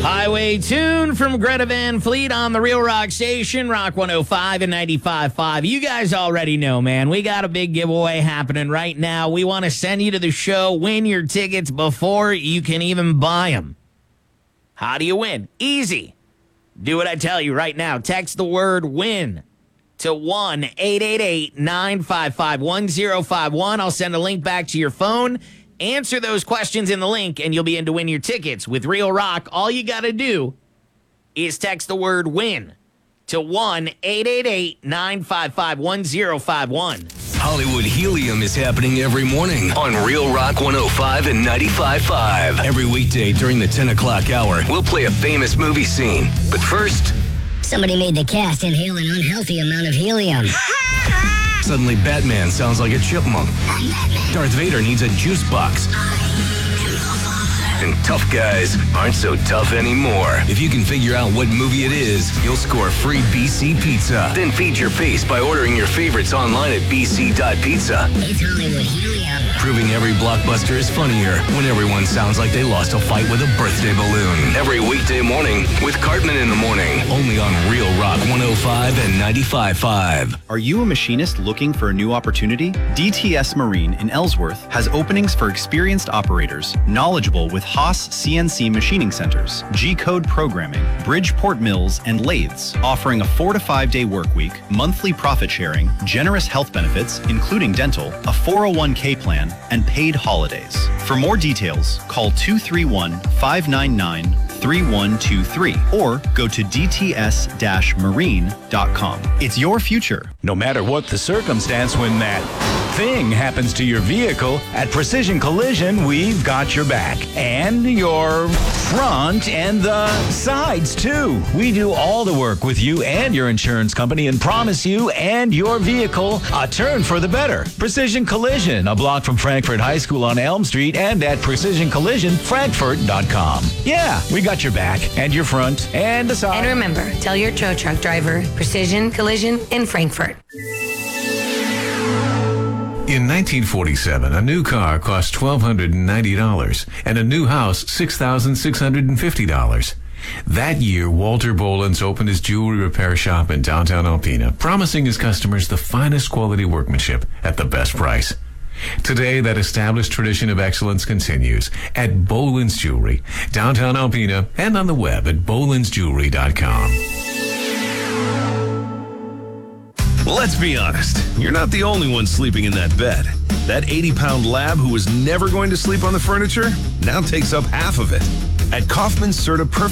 Highway Tune from Greta Van Fleet on the Real Rock Station, Rock 105 and 95.5. You guys already know, man. We got a big giveaway happening right now. We want to send you to the show, win your tickets before you can even buy them. How do you win? Easy. Do what I tell you right now. Text the word WIN to 1-888-955-1051. I'll send a link back to your phone. Answer those questions in the link, and you'll be in to win your tickets. With Real Rock, all you got to do is text the word WIN to 1-888-955-1051. Hollywood Helium is happening every morning on Real Rock 105 and 95.5. Every weekday during the 10 o'clock hour, we'll play a famous movie scene. But first, somebody made the cast inhale an unhealthy amount of helium. suddenly Batman sounds like a chipmunk. Darth Vader needs a juice box. And tough guys aren't so tough anymore. If you can figure out what movie it is, you'll score free BC Pizza. Then feed your face by ordering your favorites online at bc.pizza. It's Hollywood Helium. Proving every blockbuster is funnier when everyone sounds like they lost a fight with a birthday balloon. Every weekday morning with Cartman in the Morning. Only on Real Rock 105 and 95.5. Are you a machinist looking for a new opportunity? DTS Marine in Ellsworth has openings for experienced operators, knowledgeable with Haas CNC machining centers, G-code programming, Bridgeport mills, and lathes, offering a 4 to 5 day work week, monthly profit sharing, generous health benefits, including dental, a 401k plan, and paid holidays. For more details, call 231-599-3123 or go to dts-marine.com. It's your future. No matter what the circumstance, when that thing happens to your vehicle, at Precision Collision, we've got your back. And your front and the sides, too. We do all the work with you and your insurance company and promise you and your vehicle a turn for the better. Precision Collision, a block from Frankfurt High School on Elm Street and at precisioncollisionfrankfurt.com. Yeah, we got your back and your front and the side. And remember, tell your tow truck driver, Precision Collision in Frankfurt. In 1947, a new car cost $1,290 and a new house $6,650. That year, Walter Bolins opened his jewelry repair shop in downtown Alpena, promising his customers the finest quality workmanship at the best price. Today, that established tradition of excellence continues at Bolins Jewelry, downtown Alpena, and on the web at bolinsjewelry.com. Let's be honest, you're not the only one sleeping in that bed. That 80-pound lab who was never going to sleep on the furniture now takes up half of it. At Kaufman Serta Perfect